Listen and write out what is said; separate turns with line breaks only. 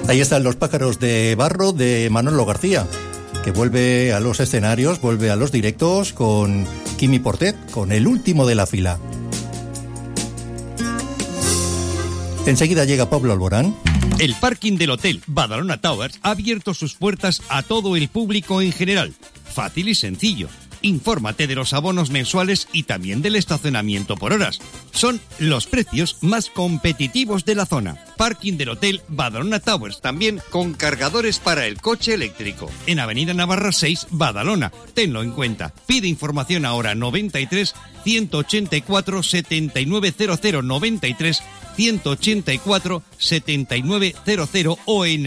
Ahí están Los pájaros de barro de Manolo García, que vuelve a los escenarios, vuelve a los directos con Quimi Portet, con El último de la fila. Enseguida llega Pablo Alborán.
El parking del Hotel Badalona Towers ha abierto sus puertas a todo el público en general. Fácil y sencillo. Infórmate de los abonos mensuales y también del estacionamiento por horas. Son los precios más competitivos de la zona. Parking del Hotel Badalona Towers, también con cargadores para el coche eléctrico. En Avenida Navarra 6, Badalona. Tenlo en cuenta. Pide información ahora 93 184 7900 93 184 7900 o en